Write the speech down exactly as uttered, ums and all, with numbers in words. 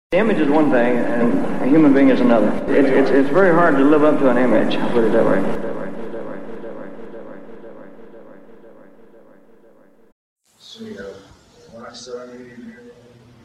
The image is one thing, and a human being is another. It's, it's, it's very hard to live up to an image, I'll put it that way. So, you know, when I started